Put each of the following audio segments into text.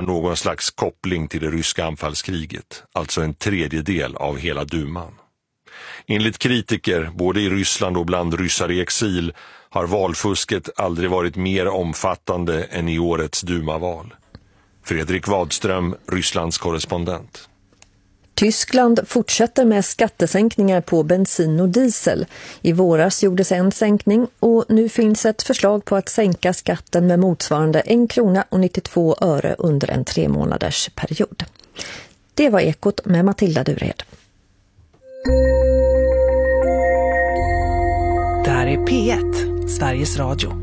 någon slags koppling till det ryska anfallskriget, alltså en tredjedel av hela duman. Enligt kritiker, både i Ryssland och bland ryssar i exil, har valfusket aldrig varit mer omfattande än i årets dumaval. Fredrik Wadström, Rysslands korrespondent. Tyskland fortsätter med skattesänkningar på bensin och diesel. I våras gjordes en sänkning och nu finns ett förslag på att sänka skatten med motsvarande 1 krona och 92 öre under en 3 månaders period. Det var Ekot med Matilda Dured. Det här är P1, Sveriges Radio.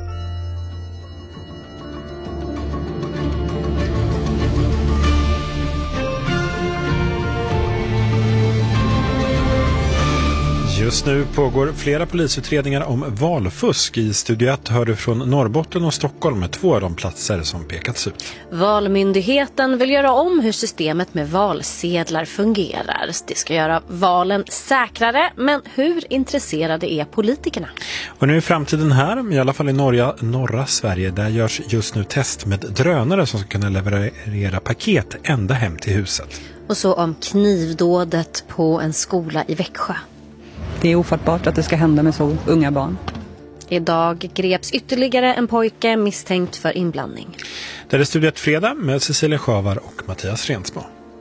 Just nu pågår flera polisutredningar om valfusk. I Studio 1 hör du från Norrbotten och Stockholm med 2 av de platser som pekats ut. Valmyndigheten vill göra om hur systemet med valsedlar fungerar. Det ska göra valen säkrare, men hur intresserade är politikerna? Och nu är framtiden här, i alla fall i norra Sverige. Där görs just nu test med drönare som ska kunna leverera paket ända hem till huset. Och så om knivdådet på en skola i Växjö. Det är ofattbart att det ska hända med så unga barn. Idag greps ytterligare en pojke misstänkt för inblandning. Det är Studio 1 fredag med Cecilia Sjövar och Mattias Rensmo.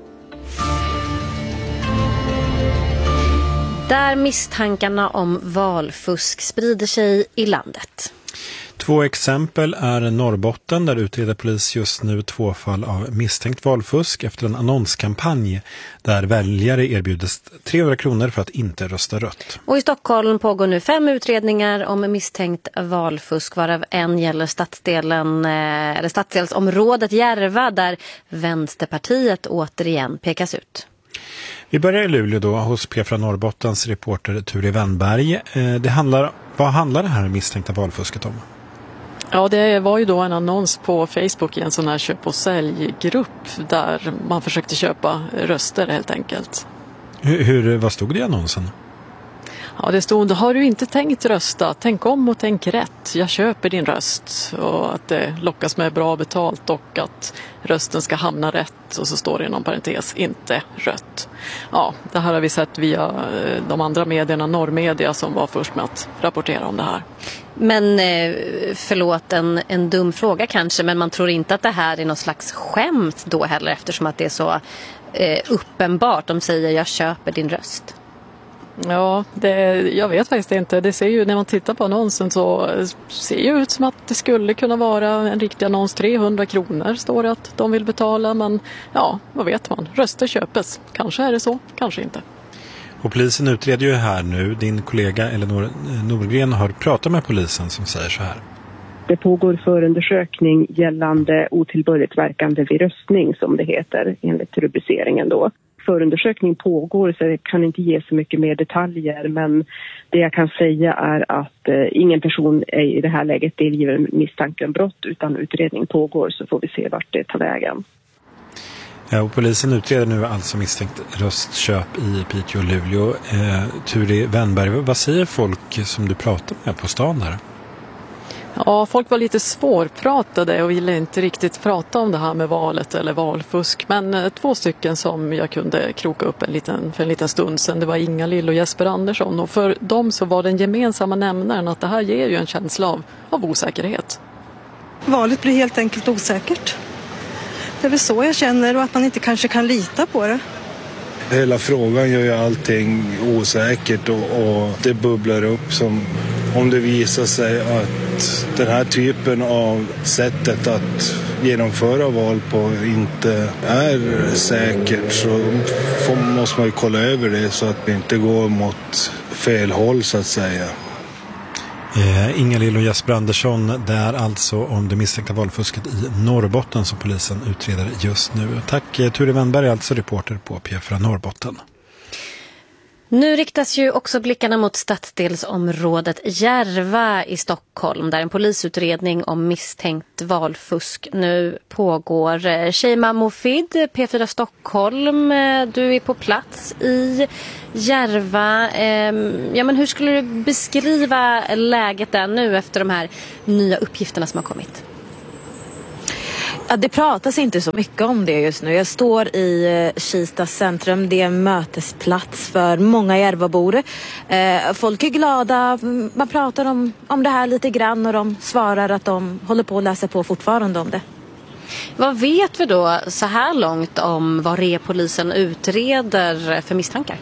Där misstankarna om valfusk sprider sig i landet. 2 exempel är Norrbotten där utreder polis just nu 2 fall av misstänkt valfusk efter en annonskampanj där väljare erbjudes 300 kronor för att inte rösta rött. Och i Stockholm pågår nu 5 utredningar om misstänkt valfusk, varav en gäller stadsdelsområdet Järva där Vänsterpartiet återigen pekas ut. Vi börjar i Luleå då hos P4 Norrbottens reporter Ture Wennberg. Vad handlar det här misstänkta valfusket om? Ja, det var ju då en annons på Facebook i en sån här köp- och säljgrupp där man försökte köpa röster helt enkelt. Vad stod det i annonsen? Ja, det stod: har du inte tänkt rösta, tänk om och tänk rätt. Jag köper din röst. Och att det lockas med bra betalt och att rösten ska hamna rätt. Och så står det inom parentes, inte rött. Ja, det här har vi sett via de andra medierna, Norrmedia, som var först med att rapportera om det här. Men förlåt, en dum fråga kanske, men man tror inte att det här är någon slags skämt då heller, eftersom att det är så uppenbart. De säger, jag köper din röst. Ja, jag vet faktiskt inte. Det ser ju, när man tittar på annonsen så ser ju ut som att det skulle kunna vara en riktig annons. 300 kronor står det att de vill betala, men ja, vad vet man? Röster köpes. Kanske är det så, kanske inte. Och polisen utreder ju här nu. Din kollega Elinor Norgren har pratat med polisen som säger så här. Det pågår förundersökning gällande otillbörligt verkande vid röstning, som det heter enligt rubriceringen då. Förundersökning pågår, så jag kan inte ge så mycket mer detaljer, men det jag kan säga är att ingen person är i det här läget delgiven misstanke om brott, utan utredning pågår, så får vi se vart det tar vägen. Ja, och polisen utreder nu alltså misstänkt röstköp i Piteå och Luleå. Ture Wennberg, vad säger folk som du pratar med på stan där? Ja, folk var lite svårpratade och ville inte riktigt prata om det här med valet eller valfusk. Men 2 stycken som jag kunde kroka upp för en liten stund sedan, det var Inga-Lill och Jesper Andersson. Och för dem så var den gemensamma nämnaren att det här ger ju en känsla av osäkerhet. Valet blir helt enkelt osäkert. Det är väl så jag känner, och att man inte kanske kan lita på det. Hela frågan gör ju allting osäkert och det bubblar upp som om det visar sig att den här typen av sättet att genomföra val på inte är säkert, så måste man ju kolla över det så att det inte går mot fel håll så att säga. Inga-Lill och Jesper Andersson, det är alltså om det misstänkta valfusket i Norrbotten som polisen utreder just nu. Tack Ture Wennberg, alltså reporter på P4 Norrbotten. Nu riktas ju också blickarna mot stadsdelsområdet Järva i Stockholm där en polisutredning om misstänkt valfusk nu pågår. Sheima Mofid, P4 Stockholm, du är på plats i Järva. Ja, men hur skulle du beskriva läget där nu efter de här nya uppgifterna som har kommit? Ja, det pratas inte så mycket om det just nu. Jag står i Kista centrum. Det är en mötesplats för många Järvabor. Folk är glada. Man pratar om det här lite grann och de svarar att de håller på att läsa på fortfarande om det. Vad vet vi då så här långt om vad polisen utreder för misstankar?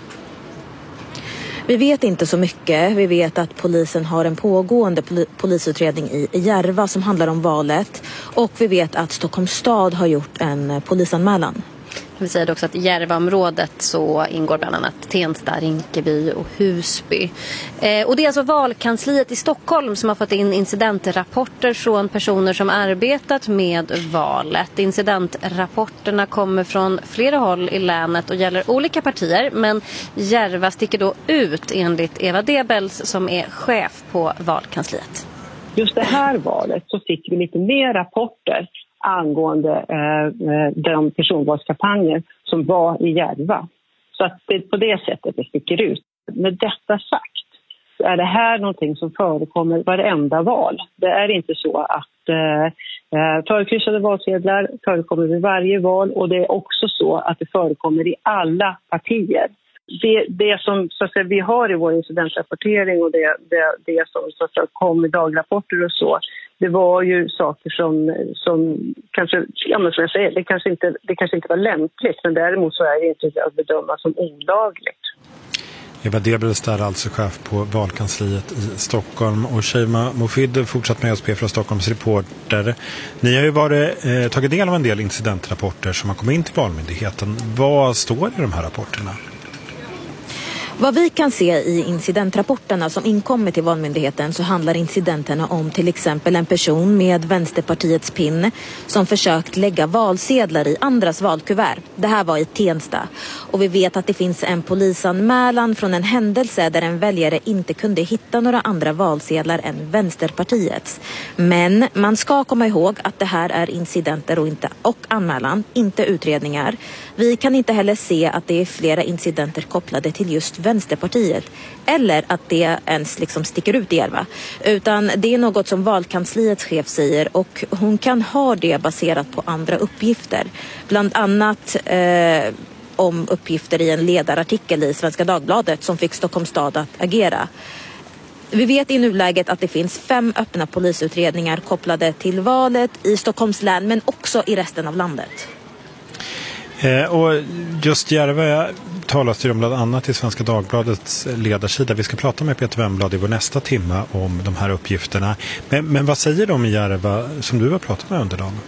Vi vet inte så mycket. Vi vet att polisen har en pågående polisutredning i Järva som handlar om valet. Och vi vet att Stockholms stad har gjort en polisanmälan. Vi säger också att i Järvaområdet så ingår bland annat Tensta, Rinkeby och Husby. Och det är alltså valkansliet i Stockholm som har fått in incidentrapporter från personer som arbetat med valet. Incidentrapporterna kommer från flera håll i länet och gäller olika partier, men Järva sticker då ut enligt Eva Debels som är chef på valkansliet. Just det här valet så fick vi lite mer rapporter angående de personvalskampanjer som var i Järva. Så att det på det sättet det sticker ut. Med detta sagt så är det här någonting som förekommer varenda val. Det är inte så att förkryssade valsedlar förekommer vid varje val, och det är också så att det förekommer i alla partier. Det som så att säga, vi har i vår incidentrapportering och det som så att säga, kom i dagrapporter och så, det var ju saker som kanske, ja men som jag säger, det kanske inte var lämpligt, men däremot så är det inte att bedöma som olagligt. Eva Debels är alltså chef på valkansliet i Stockholm, och Sheima Mofid fortsatt med oss från Stockholms Reporter. Ni har ju tagit del av en del incidentrapporter som har kommit in till Valmyndigheten. Vad står i de här rapporterna? Vad vi kan se i incidentrapporterna som inkommer till Valmyndigheten så handlar incidenterna om till exempel en person med Vänsterpartiets pin som försökt lägga valsedlar i andras valkuvert. Det här var i Tensta. Och vi vet att det finns en polisanmälan från en händelse där en väljare inte kunde hitta några andra valsedlar än Vänsterpartiets. Men man ska komma ihåg att det här är incidenter och anmälan, inte utredningar. Vi kan inte heller se att det är flera incidenter kopplade till just Vänsterpartiet eller att det ens liksom sticker ut i Järva, utan det är något som valkanslihets chef säger, och hon kan ha det baserat på andra uppgifter, bland annat om uppgifter i en ledarartikel i Svenska Dagbladet som fick Stockholms stad att agera. Vi vet i nuläget att det finns 5 öppna polisutredningar kopplade till valet i Stockholms län, men också i resten av landet. Och just Järva talas det om bland annat i Svenska Dagbladets ledarsida. Vi ska prata med Peter Wemblad i vår nästa timme om de här uppgifterna. Men vad säger de i Järva som du har pratat med under dagen?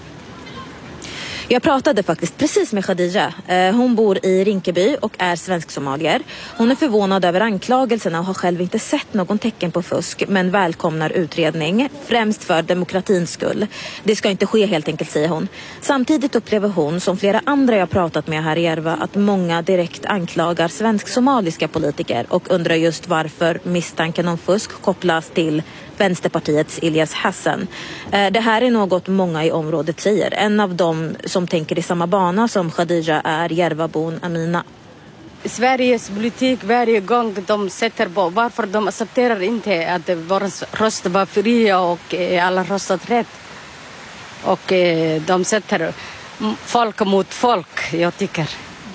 Jag pratade faktiskt precis med Khadija. Hon bor i Rinkeby och är svensk-somalier. Hon är förvånad över anklagelserna och har själv inte sett någon tecken på fusk, men välkomnar utredning, främst för demokratins skull. Det ska inte ske helt enkelt, säger hon. Samtidigt upplever hon, som flera andra jag pratat med här i Järva, att många direkt anklagar svensk-somaliska politiker och undrar just varför misstanken om fusk kopplas till Vänsterpartiets Ilyas Hassan. Det här är något många i området säger. En av dem som tänker i samma bana som Khadija är Järvabon Amina. Sveriges politik varje gång de sätter på, varför de accepterar inte att våra röster var fria och alla röstat rätt. Och de sätter folk mot folk, jag tycker.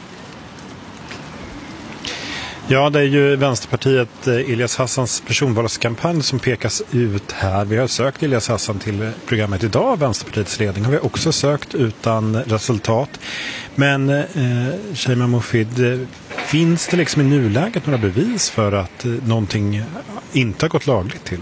Ja, det är ju Vänsterpartiet Ilyas Hassans personvalskampanj som pekas ut här. Vi har sökt Ilyas Hassan till programmet idag. Vänsterpartiets ledning har vi också sökt utan resultat. Men Sheima Mofid, finns det liksom i nuläget några bevis för att någonting inte har gått lagligt till?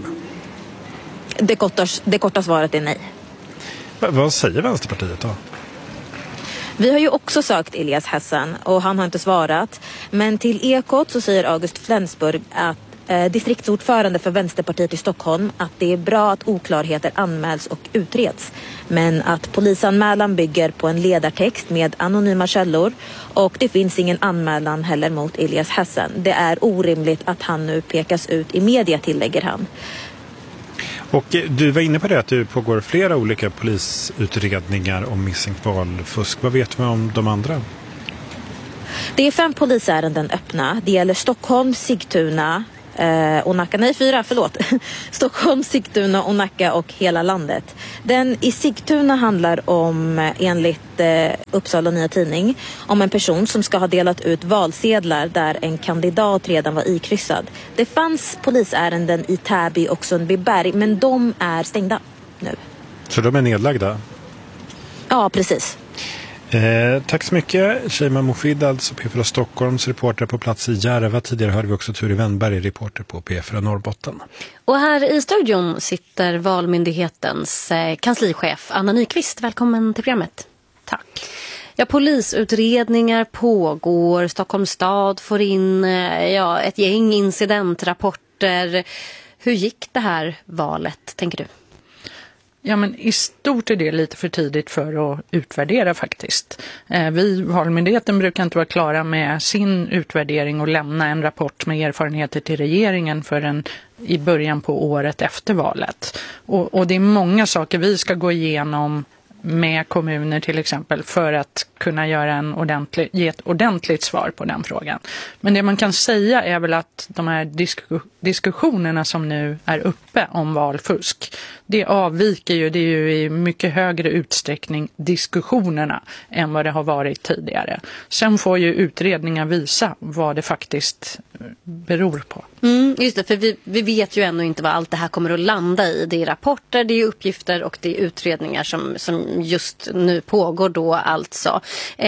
Det korta svaret är nej. Vad säger Vänsterpartiet då? Vi har ju också sökt Ilyas Hassan och han har inte svarat. Men till Ekot så säger August Flensburg, att distriktsordförande för Vänsterpartiet i Stockholm, att det är bra att oklarheter anmäls och utreds. Men att polisanmälan bygger på en ledartext med anonyma källor och det finns ingen anmälan heller mot Ilyas Hassan. Det är orimligt att han nu pekas ut i media, tillägger han. Och du var inne på det att det pågår flera olika polisutredningar om misstänkt valfusk. Vad vet man om de andra? Det är 5 polisärenden öppna. Det gäller Stockholm, Sigtuna, Stockholm, Sigtuna och Nacka och hela landet. Den i Sigtuna handlar om, enligt Uppsala Nya Tidning, om en person som ska ha delat ut valsedlar där en kandidat redan var ikryssad. Det fanns polisärenden i Täby och Sundbyberg, men de är stängda nu. Så de är nedlagda? Ja, precis. Tack så mycket, Sheima Mofid, alltså P4 Stockholms reporter på plats i Järva. Tidigare hörde vi också Ture Wennberg, reporter på P4 Norrbotten. Och här i studion sitter Valmyndighetens kanslichef Anna Nyqvist. Välkommen till programmet. Tack. Ja, polisutredningar pågår. Stockholms stad får in ett gäng incidentrapporter. Hur gick det här valet, tänker du? Ja, men i stort är det lite för tidigt för att utvärdera faktiskt. Vi, Valmyndigheten, brukar inte vara klara med sin utvärdering och lämna en rapport med erfarenheter till regeringen förrän i början på året efter valet. Och det är många saker vi ska gå igenom med kommuner till exempel för att kunna ge ett ordentligt svar på den frågan. Men det man kan säga är väl att de här diskussionerna som nu är uppe om valfusk, det avviker ju, det är ju i mycket högre utsträckning diskussionerna än vad det har varit tidigare. Sen får ju utredningar visa vad det faktiskt beror på. Just det, för vi vet ju ännu inte vad allt det här kommer att landa i. Det är rapporter, det är uppgifter och det är utredningar som just nu pågår då alltså.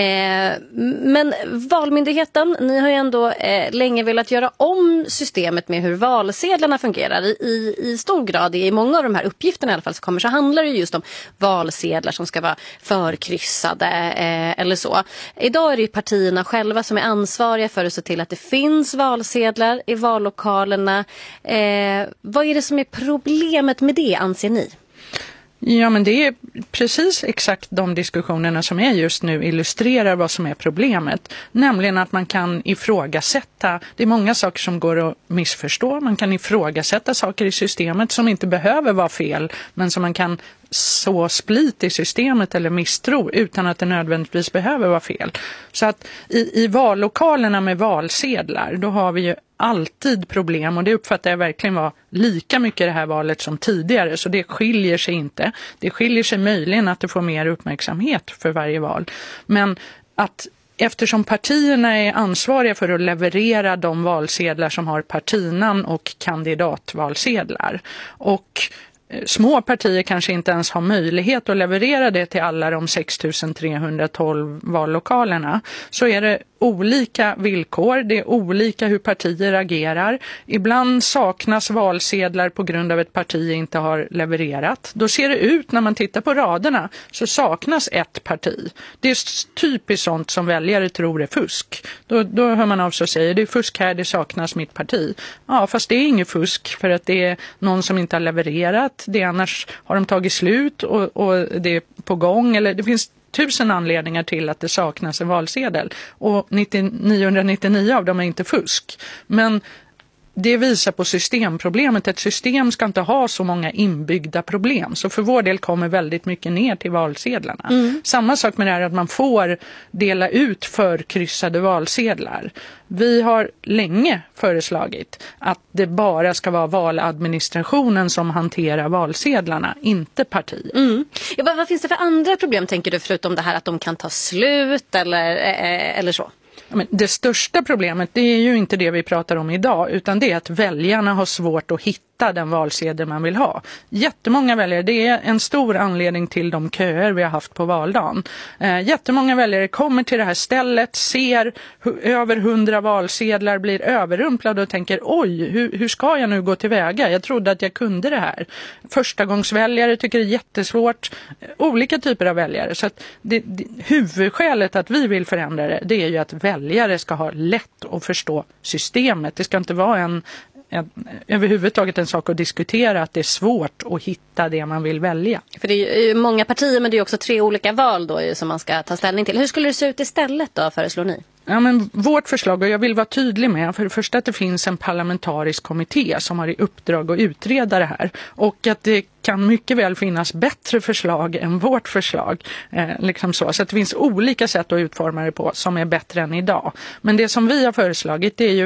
Men Valmyndigheten, ni har ju ändå länge velat göra om systemet med hur valsedlarna fungerar. I stor grad, i många av de här uppgifterna i alla fall som kommer, så handlar det just om valsedlar som ska vara förkryssade eller så. Idag är det ju partierna själva som är ansvariga för att se till att det finns valsedlar i vallokalerna. Vad är det som är problemet med det, anser ni? Ja, men det är precis exakt de diskussionerna som är just nu illustrerar vad som är problemet. Nämligen att man kan ifrågasätta, det är många saker som går att missförstå. Man kan ifrågasätta saker i systemet som inte behöver vara fel, men som man kan så split i systemet eller misstro utan att det nödvändigtvis behöver vara fel. Så att i vallokalerna med valsedlar, då har vi ju alltid problem, och det uppfattar jag verkligen var lika mycket det här valet som tidigare, så det skiljer sig inte. Det skiljer sig möjligen att det får mer uppmärksamhet för varje val. Men att eftersom partierna är ansvariga för att leverera de valsedlar som har partinamn och kandidatvalsedlar, och små partier kanske inte ens har möjlighet att leverera det till alla de 6312 vallokalerna, så är det olika villkor, det är olika hur partier agerar. Ibland saknas valsedlar på grund av att ett parti inte har levererat. Då ser det ut, när man tittar på raderna, så saknas ett parti. Det är typiskt sånt som väljare tror är fusk. Då hör man av sig och säger, det är fusk här, det saknas mitt parti. Ja, fast det är inget fusk, för att det är någon som inte har levererat. Det annars har de tagit slut och det är på gång, eller det finns 1000 anledningar till att det saknas en valsedel, och 999 av dem är inte fusk. Men det visar på systemproblemet. Ett system ska inte ha så många inbyggda problem. Så för vår del kommer väldigt mycket ner till valsedlarna. Samma sak med det här att man får dela ut förkryssade valsedlar. Vi har länge föreslagit att det bara ska vara valadministrationen som hanterar valsedlarna, inte partier. Ja, vad finns det för andra problem, tänker du, förutom det här att de kan ta slut eller så? Men det största problemet, det är ju inte det vi pratar om idag, utan det är att väljarna har svårt att hitta den valsedel man vill ha. Jättemånga väljare, det är en stor anledning till de köer vi har haft på valdagen. Jättemånga väljare kommer till det här stället, ser över 100 valsedlar, blir överrumplade och tänker, oj, hur ska jag nu gå tillväga? Jag trodde att jag kunde det här. Förstagångsväljare tycker det är jättesvårt. Olika typer av väljare. Så att huvudskälet att vi vill förändra det är ju att väljare ska ha lätt att förstå systemet. Det ska inte vara överhuvudtaget en sak att diskutera att det är svårt att hitta det man vill välja. För det är ju många partier, men det är också 3 olika val då som man ska ta ställning till. Hur skulle det se ut istället då, föreslår ni? Ja, men vårt förslag, och jag vill vara tydlig med, för det första att det finns en parlamentarisk kommitté som har i uppdrag att utreda det här, och att det kan mycket väl finnas bättre förslag än vårt förslag. Så att det finns olika sätt att utforma det på som är bättre än idag. Men det som vi har föreslagit, det är ju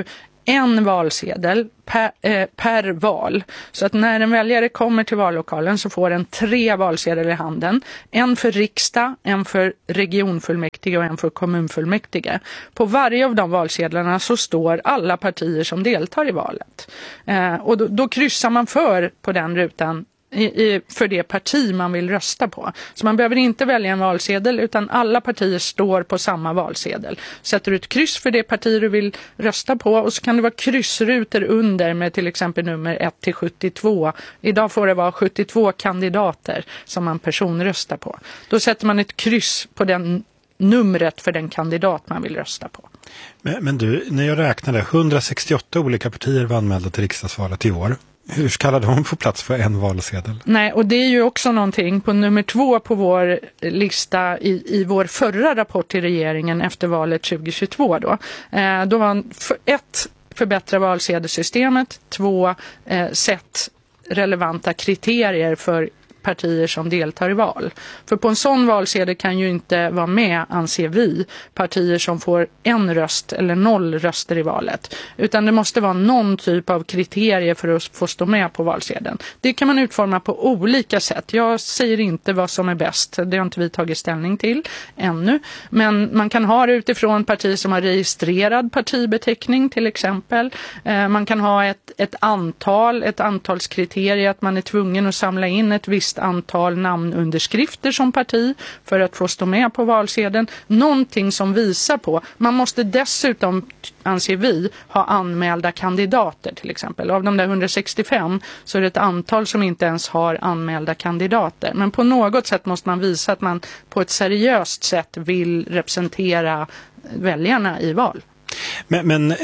en valsedel per val. Så att när en väljare kommer till vallokalen så får den 3 valsedlar i handen. En för riksdag, en för regionfullmäktige och en för kommunfullmäktige. På varje av de valsedlarna så står alla partier som deltar i valet. Och då kryssar man för på den rutan för det parti man vill rösta på. Så man behöver inte välja en valsedel utan alla partier står på samma valsedel. Sätter du ett kryss för det parti du vill rösta på och så kan det vara kryssrutor under med till exempel nummer 1-72. Idag får det vara 72 kandidater som man personröstar på. Då sätter man ett kryss på den numret för den kandidat man vill rösta på. Men du, när jag räknade 168 olika partier var anmälda till riksdagsvalet i år. Hur ska de få plats för en valsedel? Nej, och det är ju också någonting på nummer 2 på vår lista i vår förra rapport till regeringen efter valet 2022 då. Då var 1 förbättra valsedelsystemet, 2 sätt relevanta kriterier för partier som deltar i val. För på en sån valsedel kan ju inte vara med, anser vi, partier som får 1 röst eller 0 röster i valet. Utan det måste vara någon typ av kriterier för att få stå med på valsedeln. Det kan man utforma på olika sätt. Jag säger inte vad som är bäst. Det har inte vi tagit ställning till ännu. Men man kan ha det utifrån partier som har registrerad partibeteckning till exempel. Man kan ha ett antalskriterier att man är tvungen att samla in ett visst antal namnunderskrifter som parti för att få stå med på valsedeln. Någonting som visar på. Man måste dessutom, anser vi, ha anmälda kandidater till exempel. Av de där 165 så är det ett antal som inte ens har anmälda kandidater. Men på något sätt måste man visa att man på ett seriöst sätt vill representera väljarna i val. Men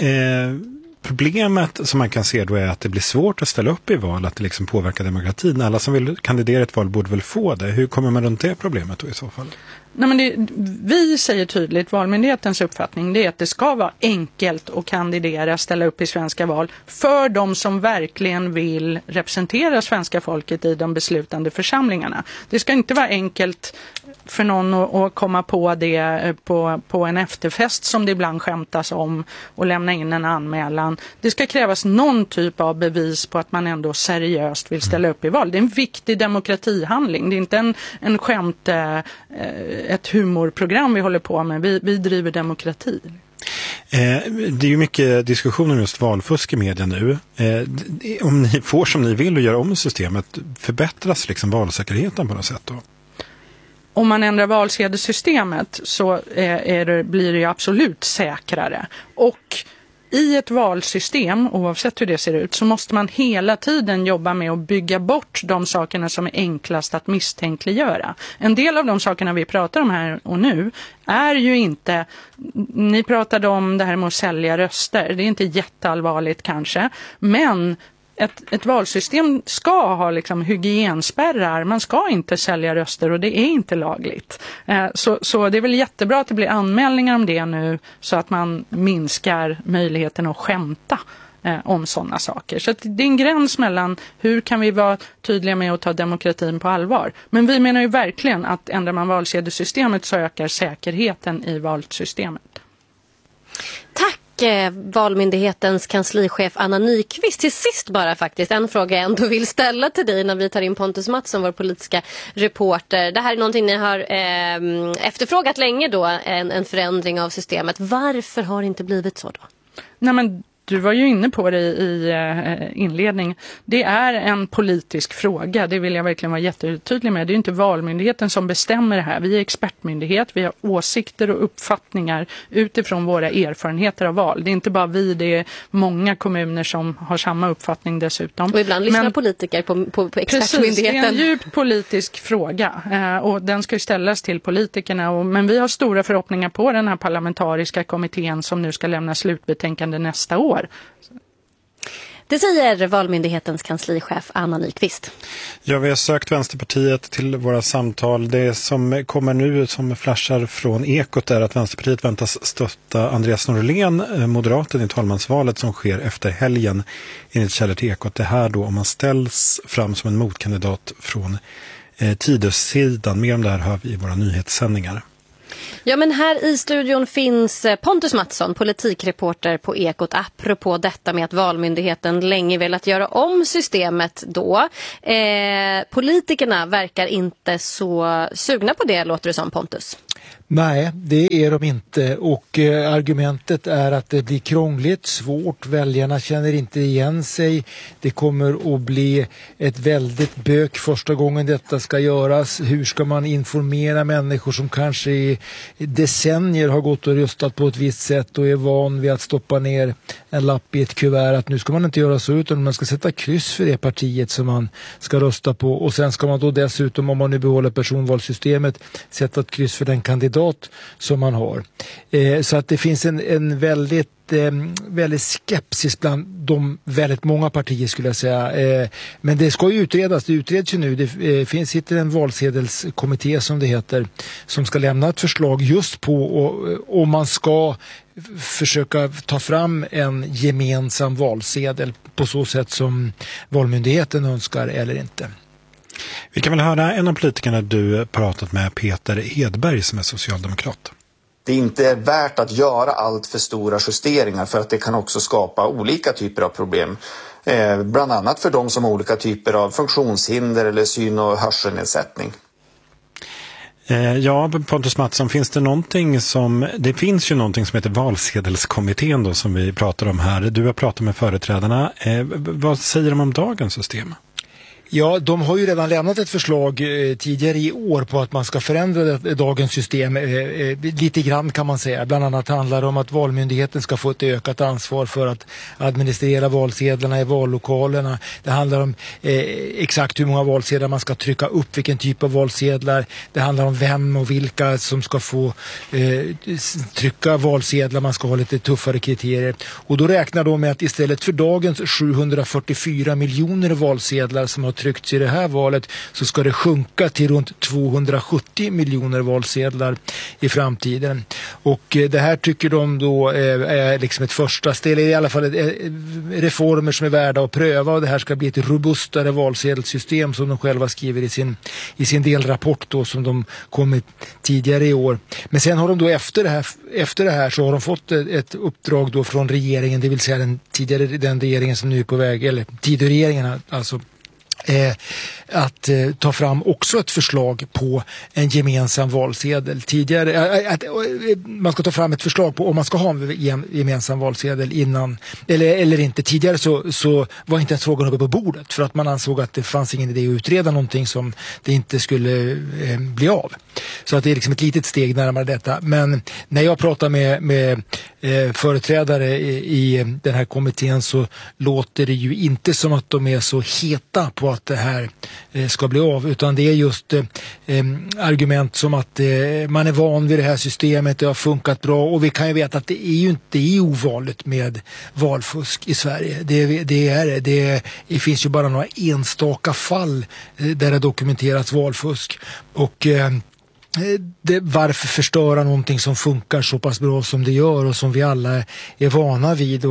problemet som man kan se då är att det blir svårt att ställa upp i val, att det liksom påverkar demokratin. Alla som vill kandidera i ett val borde väl få det. Hur kommer man runt det problemet då i så fall? Nej, men vi säger tydligt, valmyndighetens uppfattning, det är att det ska vara enkelt att kandidera, ställa upp i svenska val för de som verkligen vill representera svenska folket i de beslutande församlingarna. Det ska inte vara enkelt för någon att komma på det på en efterfest som det ibland skämtas om och lämna in en anmälan. Det ska krävas någon typ av bevis på att man ändå seriöst vill ställa upp i val. Det är en viktig demokratihandling. Det är inte ett humorprogram vi håller på med. Vi driver demokrati. Det är ju mycket diskussion om just valfusk i media nu. Om ni får som ni vill och gör om systemet, förbättras liksom valsäkerheten på något sätt då? Om man ändrar valsedelssystemet så blir det ju absolut säkrare. Och i ett valsystem, oavsett hur det ser ut, så måste man hela tiden jobba med att bygga bort de sakerna som är enklast att misstänkliggöra. En del av de sakerna vi pratar om här och nu är ju inte, ni pratade om det här med att sälja röster, det är inte jätteallvarligt kanske, men ett valsystem ska ha liksom hygienspärrar. Man ska inte sälja röster och det är inte lagligt. Så det är väl jättebra att det blir anmälningar om det nu så att man minskar möjligheten att skämta om sådana saker. Så att det är en gräns mellan hur kan vi vara tydliga med att ta demokratin på allvar. Men vi menar ju verkligen att ändrar man valsedelssystemet så ökar säkerheten i valsystemet. Tack Valmyndighetens kanslichef Anna Nyqvist. Till sist bara faktiskt en fråga jag ändå vill ställa till dig när vi tar in Pontus Mattsson, vår politiska reporter. Det här är någonting ni har efterfrågat länge då, en förändring av systemet. Varför har det inte blivit så då? Nej, men du var ju inne på det i inledning. Det är en politisk fråga. Det vill jag verkligen vara jättetydlig med. Det är inte valmyndigheten som bestämmer det här. Vi är expertmyndighet. Vi har åsikter och uppfattningar utifrån våra erfarenheter av val. Det är inte bara vi, det är många kommuner som har samma uppfattning dessutom. Och ibland lyssnar politiker på expertmyndigheten. Precis, det är en djup politisk fråga. Och den ska ju ställas till politikerna. Men vi har stora förhoppningar på den här parlamentariska kommittén som nu ska lämna slutbetänkande nästa år. Det säger Valmyndighetens kanslichef Anna Nyqvist. Ja, vi har sökt Vänsterpartiet till våra samtal. Det som kommer nu som flashar från Ekot är att Vänsterpartiet väntas stötta Andreas Norlén, moderaten i talmansvalet som sker efter helgen enligt källor till Ekot. Det här då om man ställs fram som en motkandidat från Tidösidan. Mer om det här hör vi i våra nyhetssändningar. Ja, men här i studion finns Pontus Mattsson, politikreporter på Ekot, apropå detta med att Valmyndigheten länge velat göra om systemet då. Politikerna verkar inte så sugna på det, låter det som, Pontus. Nej, det är de inte, och argumentet är att det blir krångligt, svårt, väljarna känner inte igen sig, det kommer att bli ett väldigt bök första gången detta ska göras. Hur ska man informera människor som kanske i decennier har gått och röstat på ett visst sätt och är van vid att stoppa ner en lapp i ett kuvert att nu ska man inte göra så, utan man ska sätta kryss för det partiet som man ska rösta på, och sen ska man då dessutom, om man nu behåller personvalssystemet, sätta ett kryss för den kandidat som man har. Så att det finns en väldigt skepsis bland de väldigt många partier, skulle jag säga. Men det ska ju utredas, det utreds ju nu. Det sitter en valsedelskommitté som det heter, som ska lämna ett förslag just på om man ska försöka ta fram en gemensam valsedel på så sätt som Valmyndigheten önskar eller inte. Vi kan väl höra en av politikerna du pratat med, Peter Hedberg, som är socialdemokrat. Det är inte värt att göra allt för stora justeringar, för att det kan också skapa olika typer av problem. Bland annat för de som har olika typer av funktionshinder eller syn- och hörselnedsättning. Ja, Pontus Mattsson, det finns ju någonting som heter valsedelskommittén då, som vi pratar om här. Du har pratat med företrädarna. Vad säger de om dagens system? Ja, de har ju redan lämnat ett förslag tidigare i år på att man ska förändra dagens system lite grann, kan man säga. Bland annat handlar det om att Valmyndigheten ska få ett ökat ansvar för att administrera valsedlarna i vallokalerna. Det handlar om exakt hur många valsedlar man ska trycka upp, vilken typ av valsedlar. Det handlar om vem och vilka som ska få trycka valsedlar. Man ska ha lite tuffare kriterier. Och då räknar de med att istället för dagens 744 miljoner valsedlar som har tryckts i det här valet, så ska det sjunka till runt 270 miljoner valsedlar i framtiden. Och det här tycker de då är liksom ett första steg, i alla fall reformer som är värda att pröva, och det här ska bli ett robustare valsedelssystem som de själva skriver i sin delrapport då, som de kom med tidigare i år. Men sen har de då efter det här så har de fått ett uppdrag då från regeringen, det vill säga den regeringen som nu är på väg, eller Tidöregeringen alltså, att ta fram också ett förslag på en gemensam valsedel. Man ska ta fram ett förslag på om man ska ha en gemensam valsedel innan eller inte. Tidigare så var inte ens frågan uppe på bordet, för att man ansåg att det fanns ingen idé att utreda någonting som det inte skulle bli av. Så att det är liksom ett litet steg närmare detta. Men när jag pratar med företrädare i den här kommittén, så låter det ju inte som att de är så heta på att det här ska bli av, utan det är just argument som att man är van vid det här systemet, det har funkat bra, och vi kan ju veta att det är ju inte ovanligt med valfusk i Sverige. Det finns ju bara några enstaka fall där det dokumenterats valfusk, och varför förstöra någonting som funkar så pass bra som det gör och som vi alla är vana vid,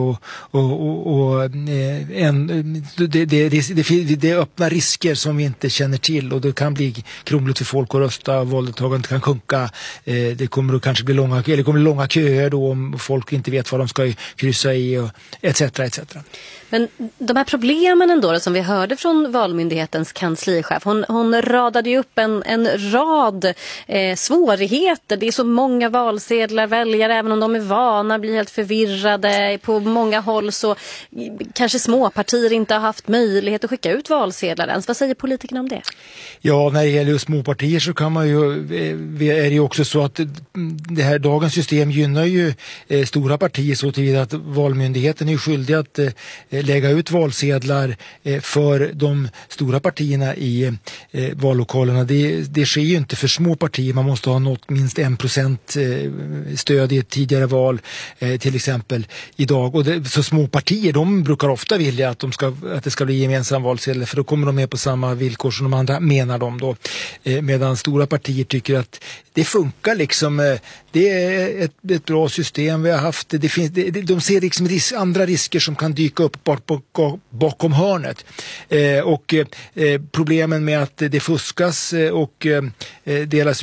det öppnar risker som vi inte känner till, och det kan bli krångligt för folk att rösta, valdeltagandet kan sjunka, det kommer att kanske bli långa köer då om folk inte vet vad de ska kryssa i, och etc. etc. Men de här problemen ändå som vi hörde från Valmyndighetens kanslichef, hon radade ju upp en rad svårigheter. Det är så många valsedlar, väljare, även om de är vana, blir helt förvirrade. På många håll så kanske småpartier inte har haft möjlighet att skicka ut valsedlar ens. Vad säger politikerna om det? Ja, när det gäller just småpartier så kan man ju, är det ju också så att det här dagens system gynnar ju stora partier så tillvida att Valmyndigheten är skyldig att lägga ut valsedlar för de stora partierna i vallokalerna. Det sker ju inte för små partier. Man måste ha nått minst 1% stöd i ett tidigare val till exempel idag. Och så små partier, de brukar ofta vilja att det ska bli gemensam valsedel, för då kommer de med på samma villkor som de andra, menar de då. Medan stora partier tycker att det funkar liksom. Det är ett bra system vi har haft. De ser liksom andra risker som kan dyka upp bakom hörnet. Och problemen med att det fuskas och delas ut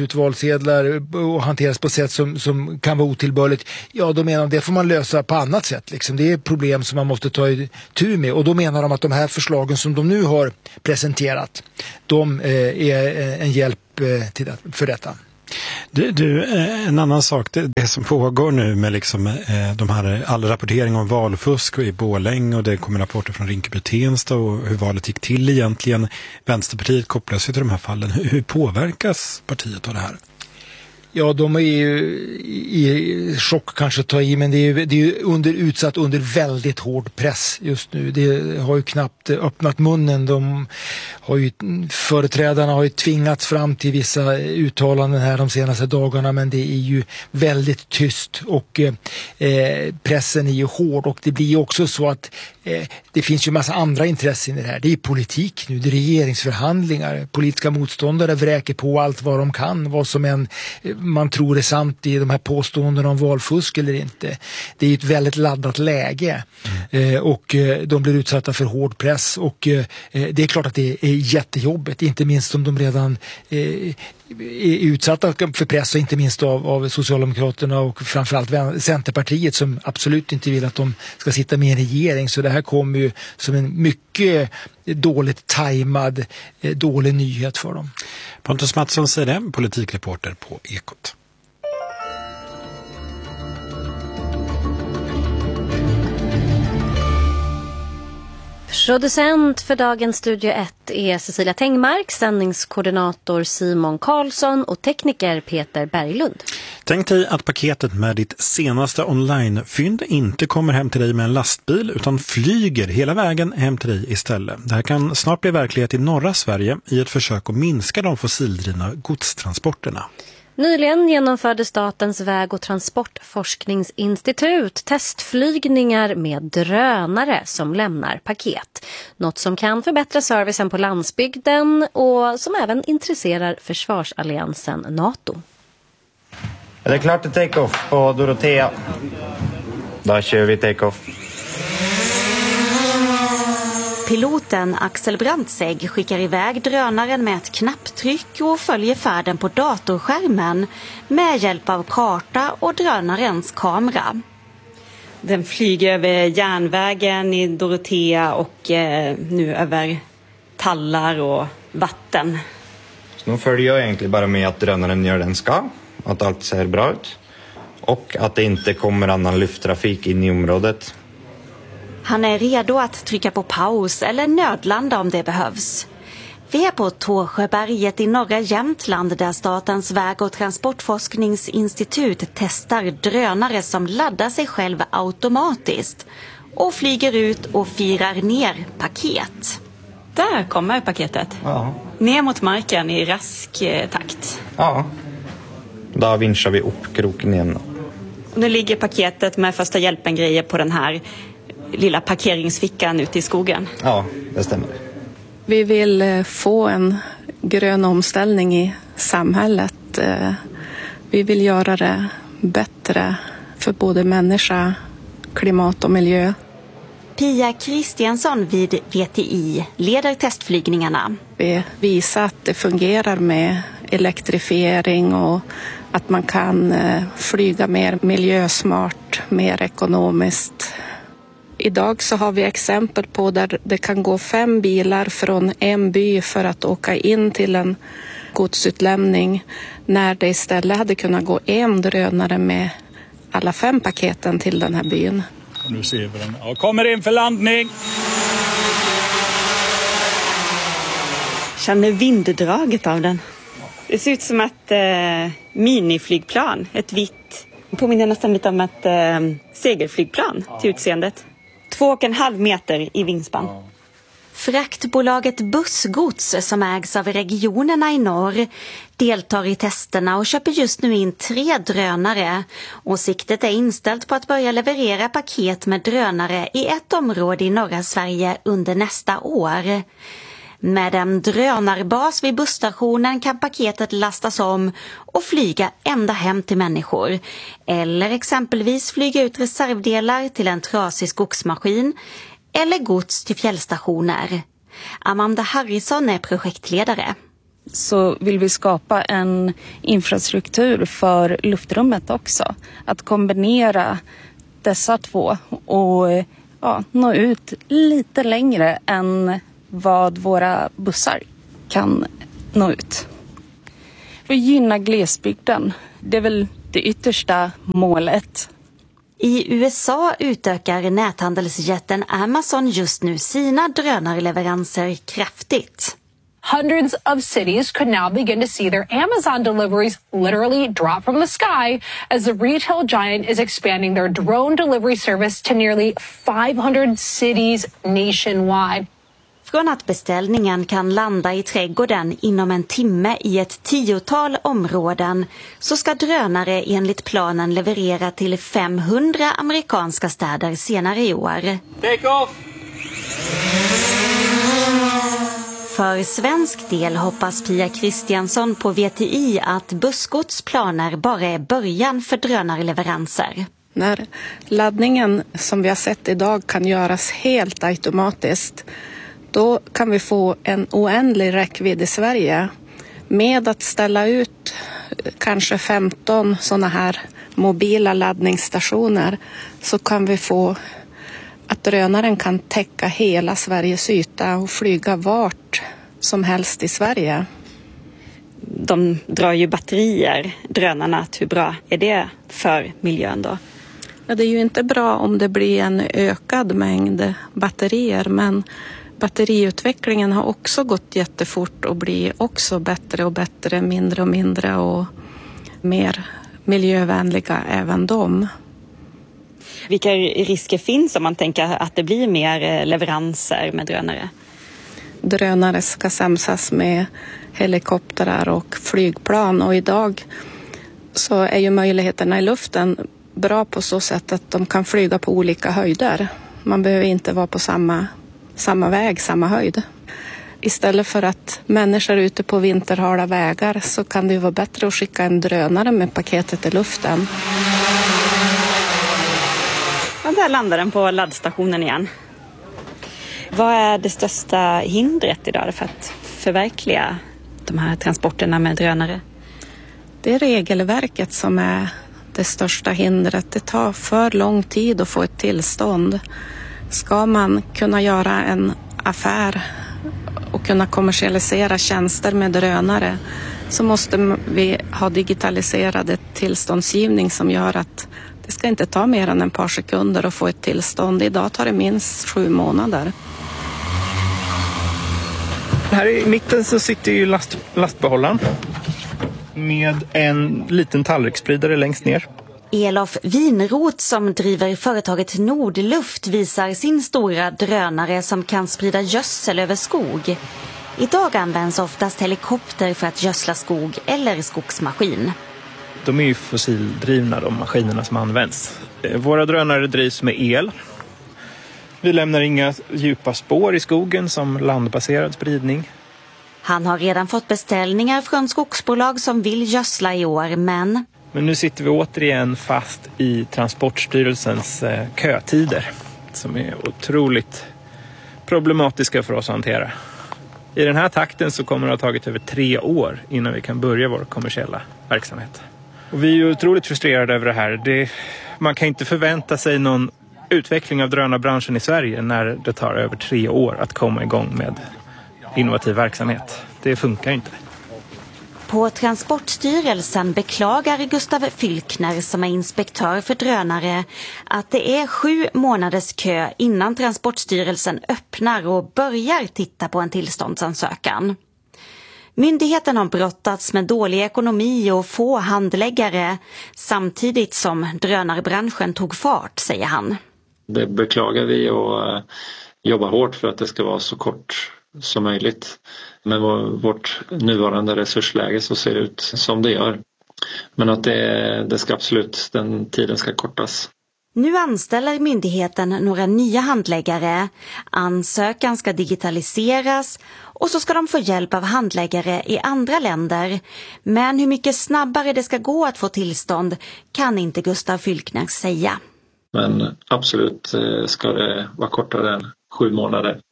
ut valsedlar och hanteras på sätt som kan vara otillbörligt, ja då menar de det får man lösa på annat sätt. Liksom. Det är problem som man måste ta tur med, och då menar de att de här förslagen som de nu har presenterat, de är en hjälp för detta. Du, en annan sak, det som pågår nu med liksom, de här, all rapportering om valfusk i Borlänge, och det kommer rapporter från Rinkeby-Tensta och hur valet gick till egentligen. Vänsterpartiet kopplas ju till de här fallen. Hur påverkas partiet av det här? Ja, de är ju i chock kanske att ta i, men det är ju utsatt under väldigt hård press just nu. Det har ju knappt öppnat munnen. Företrädarna har ju tvingats fram till vissa uttalanden här de senaste dagarna, men det är ju väldigt tyst, och pressen är ju hård, och det blir också så att det finns ju massa andra intressen i det här. Det är politik nu, det är regeringsförhandlingar. Politiska motståndare vräker på allt vad de kan, vad som man tror är sant i de här påståendena om valfusk eller inte. Det är ett väldigt laddat läge, och de blir utsatta för hård press, och det är klart att det är jättejobbigt, inte minst om de redan är utsatta för press, och inte minst av Socialdemokraterna och framförallt Centerpartiet, som absolut inte vill att de ska sitta med i en regering. Så det här kommer ju som en mycket dåligt tajmad, dålig nyhet för dem. Pontus Mattsson säger det, politikreporter på Ekot. Producent för dagens Studio 1 är Cecilia Tengmark, sändningskoordinator Simon Karlsson och tekniker Peter Berglund. Tänk dig att paketet med ditt senaste online-fynd inte kommer hem till dig med en lastbil, utan flyger hela vägen hem till dig istället. Det här kan snart bli verklighet i norra Sverige i ett försök att minska de fossildrivna godstransporterna. Nyligen genomförde Statens väg- och transportforskningsinstitut testflygningar med drönare som lämnar paket. Något som kan förbättra servicen på landsbygden och som även intresserar försvarsalliansen NATO. Är det klart till take-off på Dorotea? Då kör vi take-off. Piloten Axel Brandtzegg skickar iväg drönaren med ett knapptryck och följer färden på datorskärmen med hjälp av karta och drönarens kamera. Den flyger över järnvägen i Dorotea och nu över tallar och vatten. Så nu följer jag egentligen bara med att drönaren gör den ska, att allt ser bra ut och att det inte kommer annan lufttrafik in i området. Han är redo att trycka på paus eller nödlanda om det behövs. Vi är på Tårsjöberget i norra Jämtland där Statens väg- och transportforskningsinstitut testar drönare som laddar sig själv automatiskt och flyger ut och firar ner paket. Där kommer paketet. Ja. Ner mot marken i rask takt. Ja, då vinschar vi upp kroken igen. Nu ligger paketet med första hjälpen-grejer på den här lilla parkeringsfickan ute i skogen. Ja, det stämmer. Vi vill få en grön omställning i samhället. Vi vill göra det bättre för både människa, klimat och miljö. Pia Kristiansson vid VTI leder testflygningarna. Vi visar att det fungerar med elektrifiering och att man kan flyga mer miljösmart, mer ekonomiskt. Idag så har vi exempel på där det kan gå 5 bilar från en by för att åka in till en godsutlämning, när det istället hade kunnat gå en drönare med alla 5 paketen till den här byn. Och nu ser vi den. Ja, kommer in för landning! Känner vinddraget av den. Det ser ut som ett miniflygplan, ett vitt. Det påminner nästan lite om ett segelflygplan till utseendet. 2,5 meter i vingspann. Fraktbolaget Bussgods, som ägs av regionerna i norr, deltar i testerna och köper just nu in 3 drönare. Och siktet är inställt på att börja leverera paket med drönare i ett område i norra Sverige under nästa år. Med en drönarbas vid busstationen kan paketet lastas om och flyga ända hem till människor. Eller exempelvis flyga ut reservdelar till en trasig skogsmaskin eller gods till fjällstationer. Amanda Harrison är projektledare. så vill vi skapa en infrastruktur för luftrummet också. Att kombinera dessa två och nå ut lite längre än vad våra bussar kan nå ut. Vi gynnar glesbygden. Det är väl det yttersta målet. I USA utökar näthandelsjätten Amazon just nu sina drönarleveranser kraftigt. Hundreds of cities could now begin to see their Amazon deliveries literally drop from the sky as the retail giant is expanding their drone delivery service to nearly 500 cities nationwide. Från att beställningen kan landa i trädgården inom en timme i ett 10-tal områden så ska drönare enligt planen leverera till 500 amerikanska städer senare i år. Take off! För svensk del hoppas Pia Kristiansson på VTI att Bussgods planer bara är början för drönarleveranser. När laddningen som vi har sett idag kan göras helt automatiskt, då kan vi få en oändlig räckvidd i Sverige. Med att ställa ut kanske 15 sådana här mobila laddningsstationer så kan vi få att drönaren kan täcka hela Sveriges yta och flyga vart som helst i Sverige. De drar ju batterier, drönarna. Hur bra är det för miljön då? Ja, det är ju inte bra om det blir en ökad mängd batterier, men batteriutvecklingen har också gått jättefort och blir också bättre och bättre, mindre och mindre och mer miljövänliga även de. Vilka risker finns om man tänker att det blir mer leveranser med drönare? Drönare ska samsas med helikoptrar och flygplan, och idag så är ju möjligheterna i luften bra på så sätt att de kan flyga på olika höjder. Man behöver inte vara på samma väg, samma höjd. Istället för att människor är ute på vinterhala vägar så kan det ju vara bättre att skicka en drönare med paketet i luften. Och där landar den på laddstationen igen. Vad är det största hindret idag för att förverkliga de här transporterna med drönare? Det är regelverket som är det största hindret. Det tar för lång tid att få ett tillstånd. Ska man kunna göra en affär och kunna kommersialisera tjänster med drönare så måste vi ha digitaliserad tillståndsgivning som gör att det ska inte ta mer än ett par sekunder att få ett tillstånd. Idag tar det minst 7 månader. Här i mitten så sitter ju lastbehållaren med en liten tallriksspridare längst ner. Elof Winroth som driver företaget Nordluft visar sin stora drönare som kan sprida gödsel över skog. Idag används oftast helikopter för att gödsla skog eller skogsmaskin. De är ju fossildrivna, de maskinerna som används. Våra drönare drivs med el. Vi lämnar inga djupa spår i skogen som landbaserad spridning. Han har redan fått beställningar från skogsbolag som vill gödsla i år, men nu sitter vi återigen fast i Transportstyrelsens kötider som är otroligt problematiska för oss att hantera. I den här takten så kommer det att ha tagit över 3 år innan vi kan börja vår kommersiella verksamhet. Och vi är ju otroligt frustrerade över det här. Man kan inte förvänta sig någon utveckling av drönarbranschen i Sverige när det tar över 3 år att komma igång med innovativ verksamhet. Det funkar inte. På Transportstyrelsen beklagar Gustav Fylkner som är inspektör för drönare att det är 7 månaders kö innan Transportstyrelsen öppnar och börjar titta på en tillståndsansökan. Myndigheten har brottats med dålig ekonomi och få handläggare samtidigt som drönarbranschen tog fart, säger han. Det beklagar vi och jobbar hårt för att det ska vara så kort som möjligt. Med vårt nuvarande resursläge så ser det ut som det gör. Men att det ska absolut, den tiden ska kortas. Nu anställer myndigheten några nya handläggare. Ansökan ska digitaliseras och så ska de få hjälp av handläggare i andra länder. Men hur mycket snabbare det ska gå att få tillstånd kan inte Gustav Fylkner säga. Men absolut ska det vara kortare än 7 månader.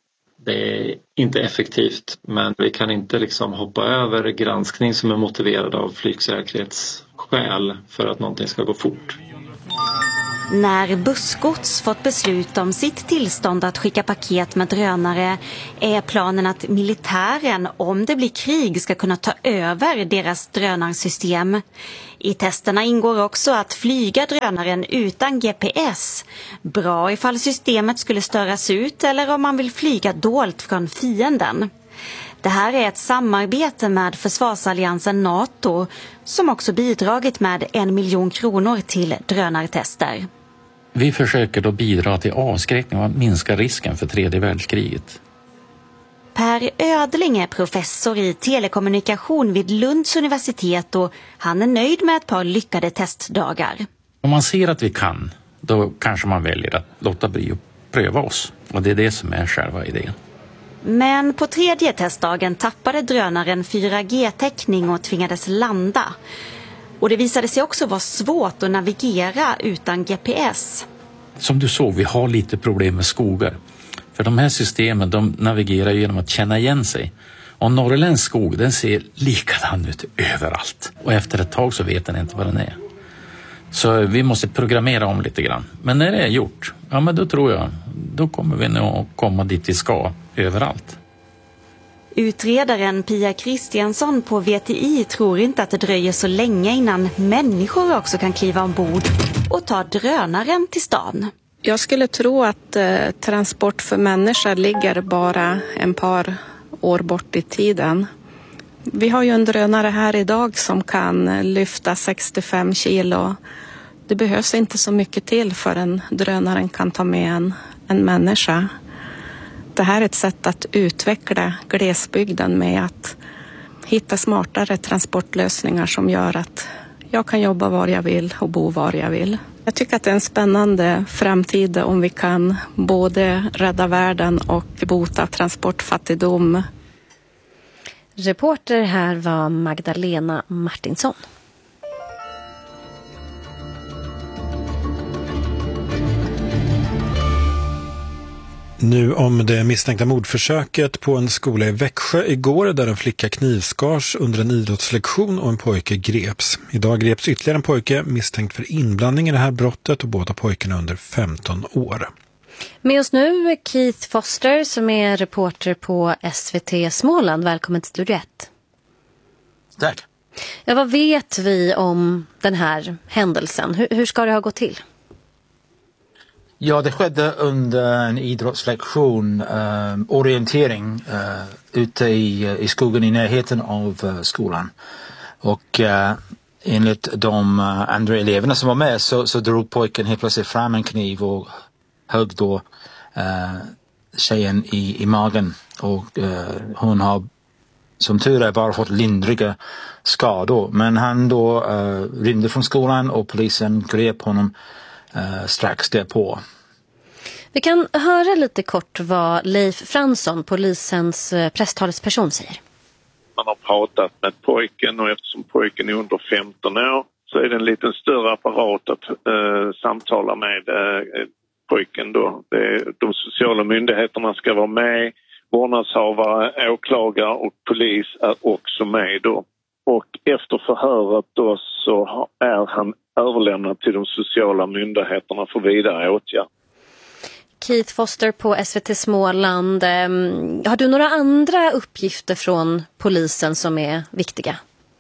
Det är inte effektivt, men vi kan inte liksom hoppa över granskning som är motiverad av flygsäkerhetsskäl för att någonting ska gå fort. När Bussgods fått beslut om sitt tillstånd att skicka paket med drönare är planen att militären, om det blir krig, ska kunna ta över deras drönarsystem. I testerna ingår också att flyga drönaren utan GPS. Bra ifall systemet skulle störas ut eller om man vill flyga dolt från fienden. Det här är ett samarbete med försvarsalliansen NATO som också bidragit med 1 miljon kronor till drönartester. Vi försöker då bidra till avskräckning och minska risken för tredje världskriget. Per Ödling är professor i telekommunikation vid Lunds universitet och han är nöjd med ett par lyckade testdagar. Om man ser att vi kan, då kanske man väljer att låta bli och pröva oss. Och det är det som är själva idén. Men på tredje testdagen tappade drönaren 4G-täckning och tvingades landa. Och det visade sig också vara svårt att navigera utan GPS. Som du såg, vi har lite problem med skogar. För de här systemen, de navigerar genom att känna igen sig. Och norrländsk skog, den ser likadan ut överallt. Och efter ett tag så vet den inte vad den är. Så vi måste programmera om lite grann. Men när det är gjort, ja men då tror jag, då kommer vi nog att komma dit vi ska överallt. Utredaren Pia Kristiansson på VTI tror inte att det dröjer så länge innan människor också kan kliva ombord och ta drönaren till stan. Jag skulle tro att transport för människor ligger bara en par år bort i tiden. Vi har ju en drönare här idag som kan lyfta 65 kilo. Det behövs inte så mycket till för en drönaren kan ta med en människa. Det här är ett sätt att utveckla glesbygden med att hitta smartare transportlösningar som gör att jag kan jobba var jag vill och bo var jag vill. Jag tycker att det är en spännande framtid om vi kan både rädda världen och bota transportfattigdom. Reporter här var Magdalena Martinsson. Nu om det misstänkta mordförsöket på en skola i Växjö igår där en flicka knivskars under en idrottslektion och en pojke greps. Idag greps ytterligare en pojke misstänkt för inblandning i det här brottet och båda pojkarna under 15 år. Med oss nu är Keith Foster som är reporter på SVT Småland. Välkommen till Studio 1. Tack. Ja, vad vet vi om den här händelsen? Hur ska det ha gått till? Ja, det skedde under en idrottslektion, orientering ute i skogen i närheten av skolan. Och enligt de andra eleverna som var med så drog pojken helt plötsligt fram en kniv och högg då tjejen i magen. Och hon har som tur är bara fått lindriga skador. Men han då rymde från skolan och polisen grep honom strax därpå. Vi kan höra lite kort vad Leif Fransson, polisens presstalesperson, säger. Man har pratat med pojken och eftersom pojken är under 15 år så är det en lite större apparat att samtala med pojken då. De sociala myndigheterna ska vara med, vårdnadshavare, åklagare och polis är också med då. Och efter förhöret då så är han överlämnad till de sociala myndigheterna för vidare åtgärd. Keith Foster på SVT Småland. Har du några andra uppgifter från polisen som är viktiga?